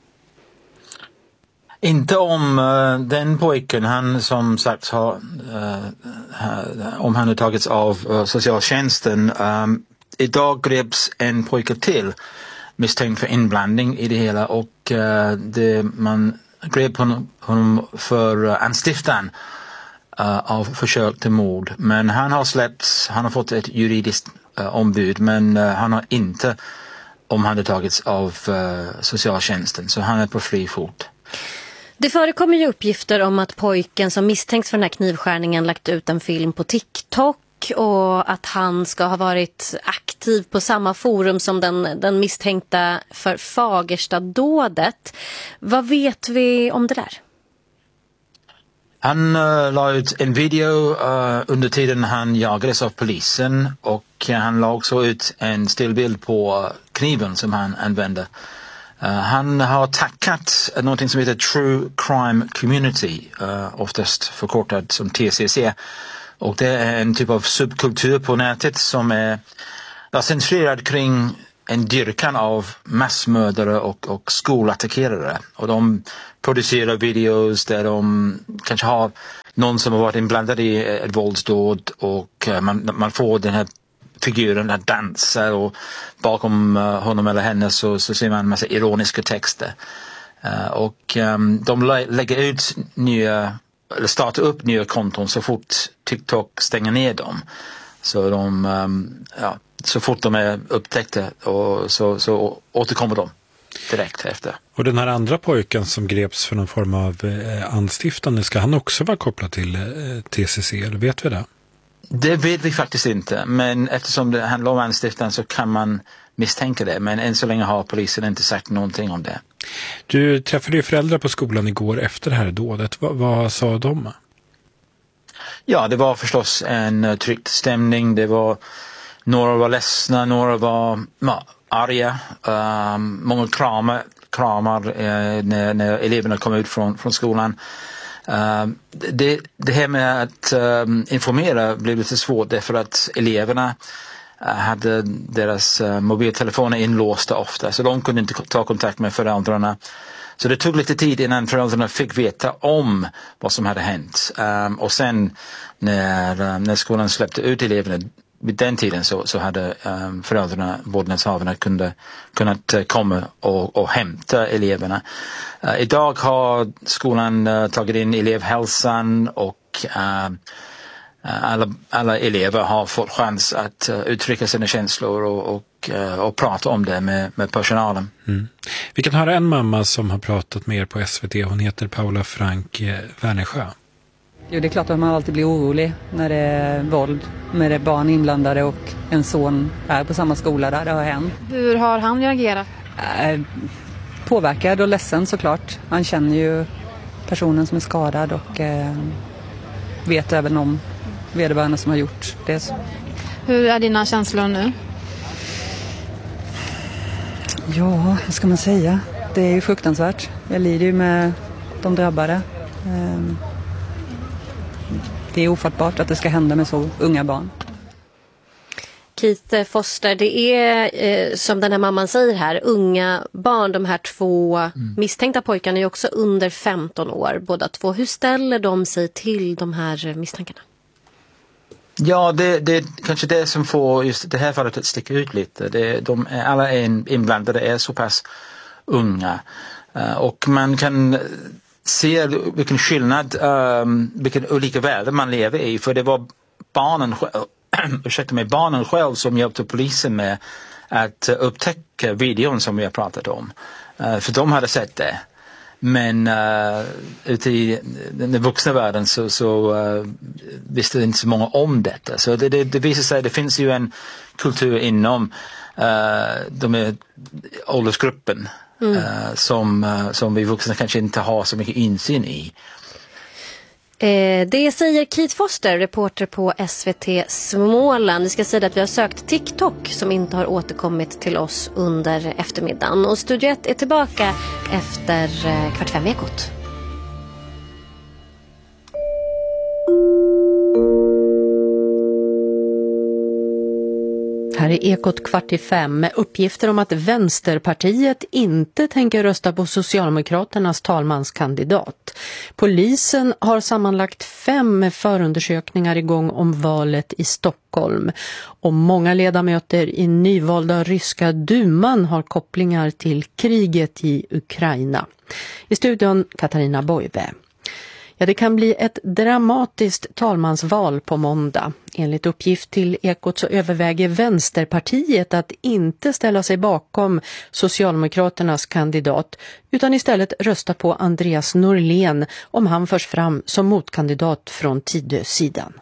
Inte om den pojken. Han som sagt har omhändertagits av socialtjänsten. Idag greps en pojke till misstänkt för inblandning i det hela och man grep honom för anstiftan av försök till mord. Men han har släppts, han har fått ett juridiskt ombud men han har inte omhändertagits av socialtjänsten så han är på fri fot. Det förekommer ju uppgifter om att pojken som misstänks för den här knivskärningen lagt ut en film på TikTok och att han ska ha varit aktiv på samma forum som den misstänkta för Fagerstad-dådet. Vad vet vi om det där? Han la ut en video under tiden han jagades av polisen och han la också ut en stillbild på kniven som han använde. Han har tackat någonting som heter True Crime Community, oftast förkortad som TCC. Och det är en typ av subkultur på nätet som är centrerad kring en dyrkan av massmördare och skolattackerare. Och de producerar videos där de kanske har någon som har varit inblandad i ett våldsdåd och man får den här figuren att dansa och bakom honom eller henne så ser man en massa ironiska texter. Och de lägger ut eller startar upp nya konton så fort TikTok stänger ner dem. Så så fort de är upptäckta och så återkommer de direkt efter. Och den här andra pojken som greps för någon form av anstiftande, ska han också vara kopplad till TCC, eller vet vi det? Det vet vi faktiskt inte, men eftersom det handlar om anstiftan så kan man misstänka det, men än så länge har polisen inte sagt någonting om det. Du träffade ju föräldrar på skolan igår efter det här dådet. Vad sa de? Ja, det var förstås en tryckt stämning. Några var ledsna, några var arga. Många kramar när eleverna kom ut från skolan. Det här med att informera blev lite svårt därför att eleverna hade deras mobiltelefoner inlåsta ofta, så de kunde inte ta kontakt med föräldrarna. Så det tog lite tid innan föräldrarna fick veta om vad som hade hänt. Och sen när skolan släppte ut eleverna vid den tiden så hade föräldrarna, vårdnadshavarna, kunnat komma och hämta eleverna. Idag har skolan tagit in elevhälsan och alla elever har fått chans att uttrycka sina känslor och prata om det med personalen. Mm. Vi kan höra en mamma som har pratat med er på SVT. Hon heter Paula Frank Wernersjö. Jo, det är klart att man alltid blir orolig när det är våld, när det är barn inblandade och en son är på samma skola där det har hänt. Hur har han reagerat? Påverkad och ledsen såklart. Han känner ju personen som är skadad och vet även om vederbörande som har gjort det. Hur är dina känslor nu? Ja, vad ska man säga? Det är ju fruktansvärt. Jag lider ju med de drabbade. Det är ofattbart att det ska hända med så unga barn. Keith Foster, det är som den här mamman säger här, unga barn. De här två misstänkta pojkarna är också under 15 år båda två. Hur ställer de sig till de här misstankarna? Ja, det är kanske det som får just det här fallet att sticka ut lite. Alla inblandade är så pass unga. Och man kan se vilken skillnad, vilken olika värld man lever i. För det var barnen själv som hjälpte polisen med att upptäcka videon som vi har pratat om. För de hade sett det. Men ute i den vuxna världen så visste inte så många om detta. Så det visar sig att det finns ju en kultur inom de här åldersgruppen som vi vuxna kanske inte har så mycket insyn i. Det säger Keith Foster, reporter på SVT Småland. Vi ska säga att vi har sökt TikTok som inte har återkommit till oss under eftermiddagen. Och Studio 1 är tillbaka efter 4:45-ekot. Här är Ekot 4:45 med uppgifter om att Vänsterpartiet inte tänker rösta på Socialdemokraternas talmanskandidat. Polisen har sammanlagt 5 förundersökningar igång om valet i Stockholm. Och många ledamöter i nyvalda ryska duman har kopplingar till kriget i Ukraina. I studion Katarina Boive. Ja, det kan bli ett dramatiskt talmansval på måndag. Enligt uppgift till Ekot så överväger Vänsterpartiet att inte ställa sig bakom Socialdemokraternas kandidat utan istället rösta på Andreas Norlén om han förs fram som motkandidat från Tidösidan.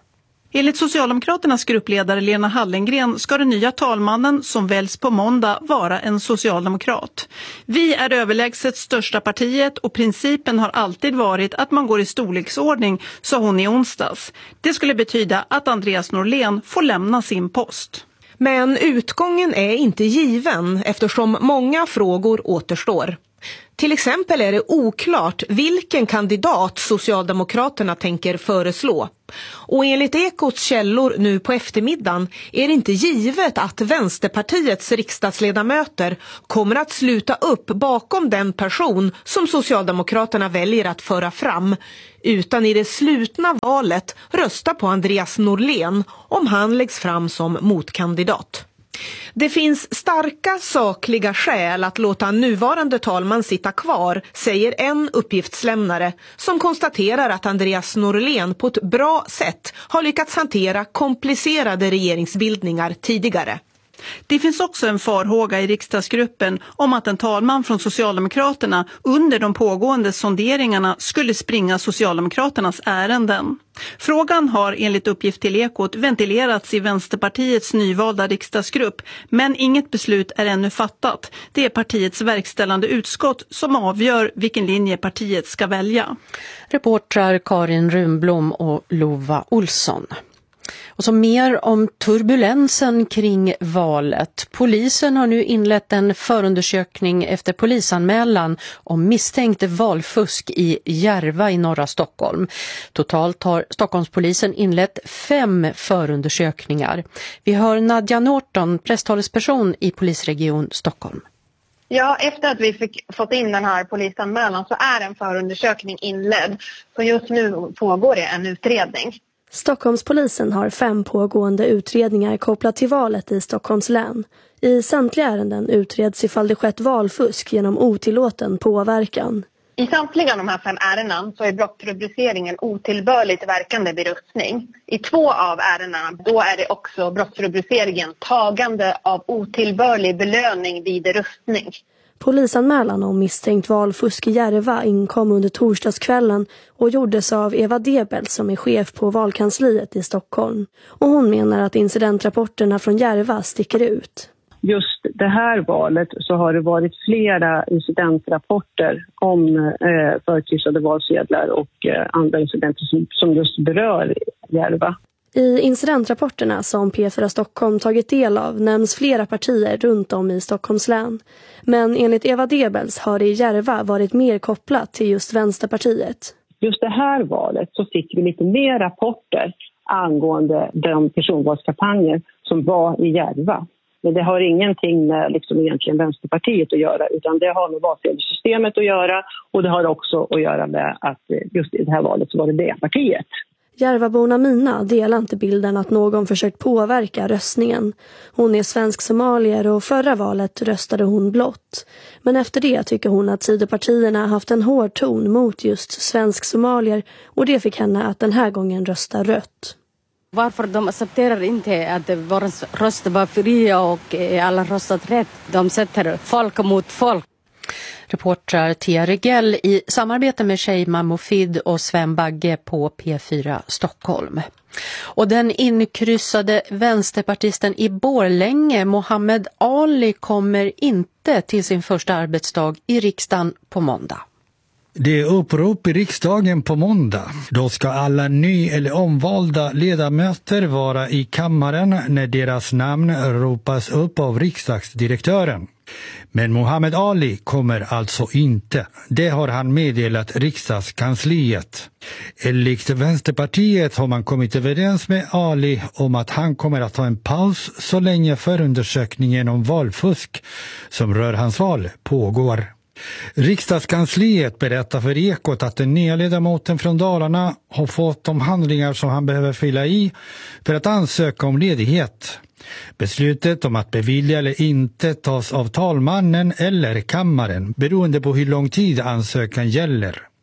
Enligt Socialdemokraternas gruppledare Lena Hallengren ska den nya talmannen som väljs på måndag vara en socialdemokrat. Vi är överlägset största partiet och principen har alltid varit att man går i storleksordning, sa hon i onsdags. Det skulle betyda att Andreas Norlén får lämna sin post. Men utgången är inte given eftersom många frågor återstår. Till exempel är det oklart vilken kandidat Socialdemokraterna tänker föreslå. Och enligt Ekots källor nu på eftermiddagen är det inte givet att Vänsterpartiets riksdagsledamöter kommer att sluta upp bakom den person som Socialdemokraterna väljer att föra fram, utan i det slutna valet rösta på Andreas Norlén om han läggs fram som motkandidat. Det finns starka sakliga skäl att låta nuvarande talman sitta kvar, säger en uppgiftslämnare som konstaterar att Andreas Norlén på ett bra sätt har lyckats hantera komplicerade regeringsbildningar tidigare. Det finns också en farhåga i riksdagsgruppen om att en talman från Socialdemokraterna under de pågående sonderingarna skulle springa Socialdemokraternas ärenden. Frågan har enligt uppgift till Ekot ventilerats i Vänsterpartiets nyvalda riksdagsgrupp, men inget beslut är ännu fattat. Det är partiets verkställande utskott som avgör vilken linje partiet ska välja. Reportrar Karin Runblom och Lova Olsson. Och så mer om turbulensen kring valet. Polisen har nu inlett en förundersökning efter polisanmälan om misstänkt valfusk i Järva i norra Stockholm. Totalt har Stockholmspolisen inlett 5 förundersökningar. Vi hör Nadja Norton, presstalesperson i polisregion Stockholm. Ja, efter att vi fått in den här polisanmälan så är en förundersökning inledd. Så just nu pågår det en utredning. Stockholmspolisen har 5 pågående utredningar kopplat till valet i Stockholms län. I samtliga ärenden utreds ifall det skett valfusk genom otillåten påverkan. I samtliga de här 5 ärenden så är brottsrubriceringen otillbörligt verkande vid röstning. I 2 av ärendena då är det också brottsrubriceringen tagande av otillbörlig belöning vid röstning. Polisanmälan om misstänkt valfusk i Järva inkom under torsdagskvällen och gjordes av Eva Debel som är chef på valkansliet i Stockholm. Och hon menar att incidentrapporterna från Järva sticker ut. Just det här valet så har det varit flera incidentrapporter om förkryssade valsedlar och andra incidenter som just berör Järva. I incidentrapporterna som P4 Stockholm tagit del av nämns flera partier runt om i Stockholms län. Men enligt Eva Debels har det i Järva varit mer kopplat till just Vänsterpartiet. Just det här valet så fick vi lite mer rapporter angående de personvalskampanjer som var i Järva. Men det har ingenting med egentligen Vänsterpartiet att göra, utan det har med valsedelssystemet att göra, och det har också att göra med att just i det här valet så var det partiet. Järvaborna Mina delar inte bilden att någon försökt påverka röstningen. Hon är svensk-somalier och förra valet röstade hon blått. Men efter det tycker hon att sidopartierna haft en hård ton mot just svensk-somalier, och det fick henne att den här gången rösta rött. Varför de accepterar inte att våra röster var fria och alla röstat rätt? De sätter folk mot folk. Reportrar Tia Regell i samarbete med Sheima Mofid och Sven Bagge på P4 Stockholm. Och den inkryssade vänsterpartisten i Borlänge, Mohammed Ali, kommer inte till sin första arbetsdag i riksdagen på måndag. Det är upprop i riksdagen på måndag. Då ska alla ny- eller omvalda ledamöter vara i kammaren när deras namn ropas upp av riksdagsdirektören. Men Mohammed Ali kommer alltså inte. Det har han meddelat riksdagskansliet. Enligt Vänsterpartiet har man kommit överens med Ali om att han kommer att ta en paus så länge förundersökningen om valfusk som rör hans val pågår. Riksdagskansliet berättar för Ekot att den nya ledamoten från Dalarna har fått de handlingar som han behöver fylla i för att ansöka om ledighet. Beslutet om att bevilja eller inte tas av talmannen eller kammaren beroende på hur lång tid ansökan gäller.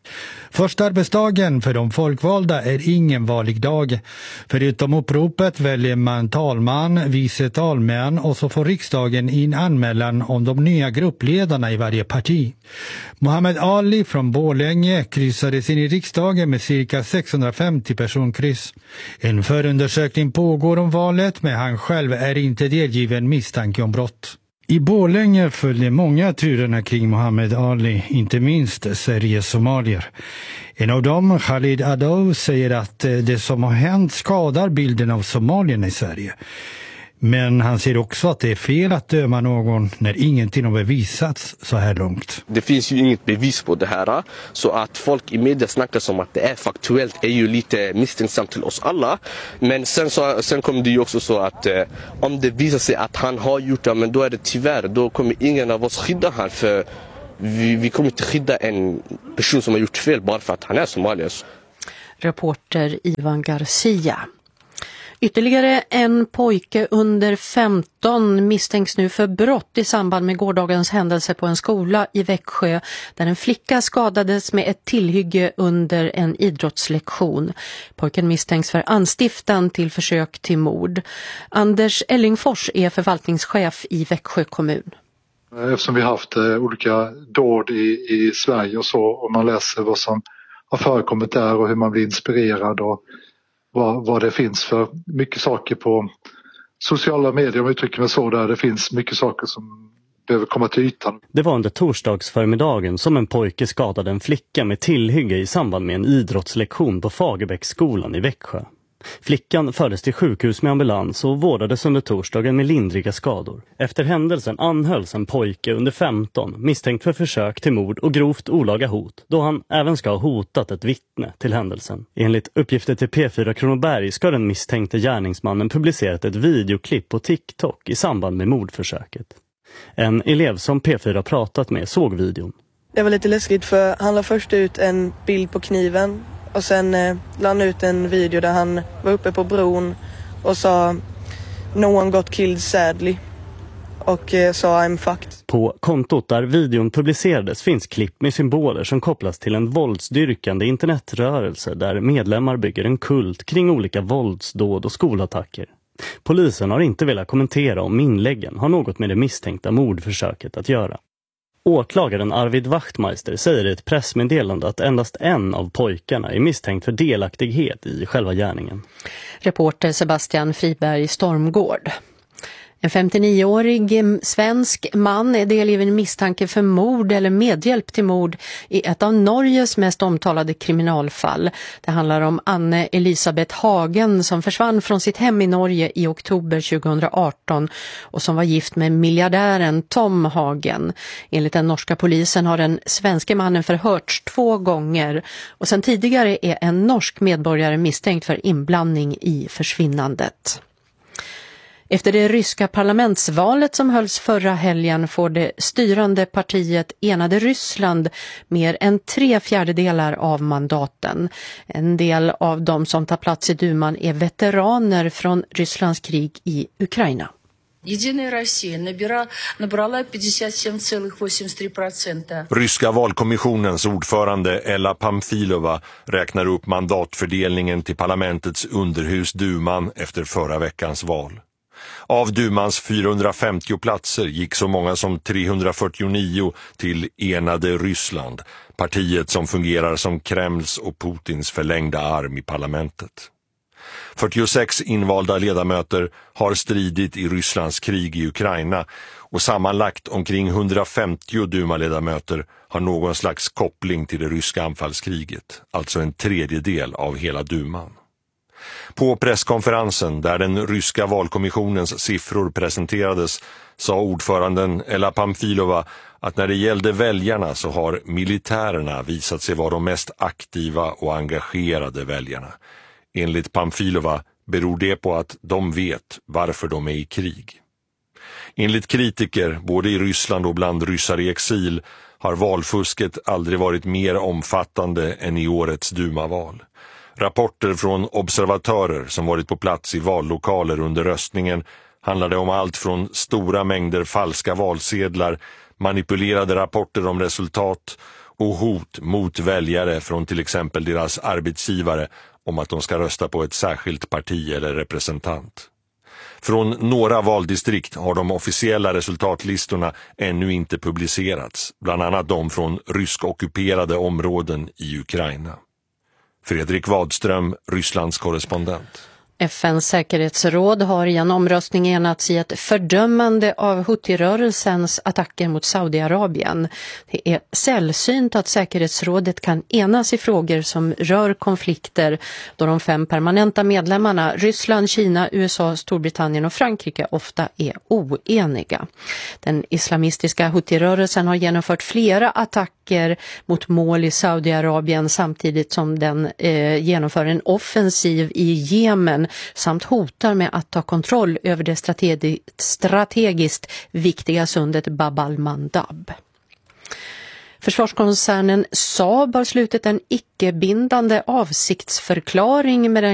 Första arbetsdagen för de folkvalda är ingen vanlig dag. Förutom uppropet väljer man talman, vice talmän och så får riksdagen in anmälan om de nya gruppledarna i varje parti. Mohammed Ali från Borlänge kryssades in i riksdagen med cirka 650 personkryss. En förundersökning pågår om valet, men han själv är inte delgiven misstanke om brott. I Borlänge följde många turerna kring Mohammed Ali, inte minst Sveriges somalier. En av dem, Khalid Adow, säger att det som har hänt skadar bilden av somalierna i Sverige. Men han säger också att det är fel att döma någon när ingenting har bevisats så här långt. Det finns ju inget bevis på det här, så att folk i media snackar som att det är faktuellt är ju lite misstänksamt till oss alla. Men sen kommer det ju också så att om det visar sig att han har gjort det, men då är det tyvärr, då kommer ingen av oss skydda han, för vi kommer inte skydda en person som har gjort fel bara för att han är somalier. Reporter Ivan Garcia. Ytterligare en pojke under 15 misstänks nu för brott i samband med gårdagens händelse på en skola i Växjö där en flicka skadades med ett tillhygge under en idrottslektion. Pojken misstänks för anstiftan till försök till mord. Anders Ellingfors är förvaltningschef i Växjö kommun. Eftersom vi har haft olika dåd i Sverige och så, och man läser vad som har förekommit där och hur man blir inspirerad och vad det finns för mycket saker på sociala medier, om vi uttrycker mig så, där det finns mycket saker som behöver komma till ytan. Det var under torsdagsförmiddagen som en pojke skadade en flicka med tillhygge i samband med en idrottslektion på Fagerbäcksskolan i Växjö. Flickan fördes till sjukhus med ambulans och vårdades under torsdagen med lindriga skador. Efter händelsen anhölls en pojke under 15 misstänkt för försök till mord och grovt olaga hot, då han även ska ha hotat ett vittne till händelsen. Enligt uppgifter till P4 Kronoberg ska den misstänkte gärningsmannen publicerat ett videoklipp på TikTok i samband med mordförsöket. En elev som P4 pratat med såg videon. Det var lite läskigt, för han la först ut en bild på kniven. Och sen la han ut en video där han var uppe på bron och sa "No one got killed sadly" och sa "I'm fucked". På kontot där videon publicerades finns klipp med symboler som kopplas till en våldsdyrkande internetrörelse där medlemmar bygger en kult kring olika våldsdåd och skolattacker. Polisen har inte velat kommentera om inläggen har något med det misstänkta mordförsöket att göra. Åklagaren Arvid Wachtmeister säger i ett pressmeddelande att endast en av pojkarna är misstänkt för delaktighet i själva gärningen. Reporter Sebastian Friberg Stormgård. En 59-årig svensk man är delgiven misstanke för mord eller medhjälp till mord i ett av Norges mest omtalade kriminalfall. Det handlar om Anne Elisabeth Hagen som försvann från sitt hem i Norge i oktober 2018 och som var gift med miljardären Tom Hagen. Enligt den norska polisen har den svenska mannen förhörts 2 gånger och sedan tidigare är en norsk medborgare misstänkt för inblandning i försvinnandet. Efter det ryska parlamentsvalet som hölls förra helgen får det styrande partiet Enade Ryssland mer än 3/4 av mandaten. En del av de som tar plats i duman är veteraner från Rysslands krig i Ukraina. Единая Россия набрала 57,83%. Ryska valkommissionens ordförande Ella Pamfilova räknar upp mandatfördelningen till parlamentets underhus Duman efter förra veckans val. Av Dumans 450 platser gick så många som 349 till Enade Ryssland, partiet som fungerar som Kremls och Putins förlängda arm i parlamentet. 46 invalda ledamöter har stridit i Rysslands krig i Ukraina och sammanlagt omkring 150 Duma-ledamöter har någon slags koppling till det ryska anfallskriget, alltså en tredjedel av hela Duman. På presskonferensen där den ryska valkommissionens siffror presenterades sa ordföranden Ella Pamfilova att när det gällde väljarna så har militärerna visat sig vara de mest aktiva och engagerade väljarna. Enligt Pamfilova beror det på att de vet varför de är i krig. Enligt kritiker, både i Ryssland och bland ryssar i exil, har valfusket aldrig varit mer omfattande än i årets Duma-val. Rapporter från observatörer som varit på plats i vallokaler under röstningen handlade om allt från stora mängder falska valsedlar, manipulerade rapporter om resultat och hot mot väljare från till exempel deras arbetsgivare om att de ska rösta på ett särskilt parti eller representant. Från några valdistrikt har de officiella resultatlistorna ännu inte publicerats, bland annat de från rysk-ockuperade områden i Ukraina. Fredrik Wadström, Rysslands korrespondent. FNs säkerhetsråd har i en omröstning enats i ett fördömande av Houthi-rörelsens attacker mot Saudiarabien. Det är sällsynt att säkerhetsrådet kan enas i frågor som rör konflikter då de 5 permanenta medlemmarna Ryssland, Kina, USA, Storbritannien och Frankrike ofta är oeniga. Den islamistiska Houthi-rörelsen har genomfört flera attacker mot mål i Saudiarabien samtidigt som den genomför en offensiv i Jemen samt hotar med att ta kontroll över det strategiskt viktiga sundet Bab al-Mandab. Försvarskoncernen Saab har slutit en icke-bindande avsiktsförklaring med den